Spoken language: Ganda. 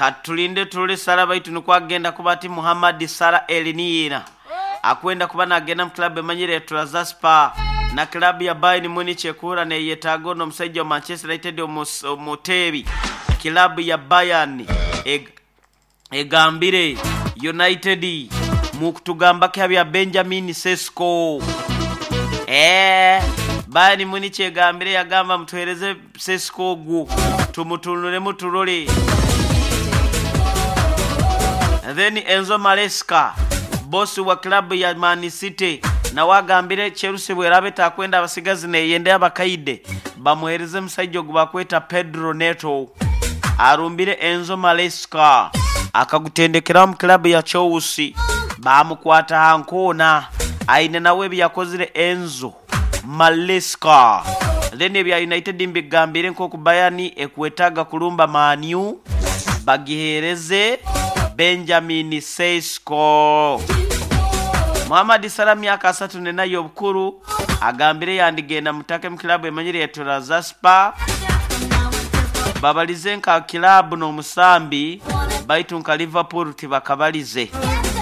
katulinde tulole Salah baitu nukwagenda kubati Muhammad Salah Elniyina akwenda kuba nagenda mu club emanyire Trabzonspor na club ya Bayern Munich ekura ne yetago no musajja wa Manchester United omutebi club ya Bayern egambire United mukutugamba kyabya Benjamin Sesko Bayern Munich egambire yagamba mutwereze Sesko gu tumutunule mutulole. Then Enzo Maresca boss wa club ya Man City na wagambire Chelsea bwerabe takwenda abasigazi ne yende abakaide bamuhereze musajja gubakweta Pedro Neto arumbire Enzo Maresca akagutendekera mu club ya Chelsea bamukwata hankona aine nawe byakozire Enzo Maresca. Then ebya United mbigambire nko ku Bayern ekwetaga kulumba Man U bagihereze Benjamin Sesko. Muhammad Salah myaka 34 obukuru agambire yandigenda mutake mu club emanyire ya Trabzonspor babalize nka club no musambi baitu nka Liverpool tibakabalize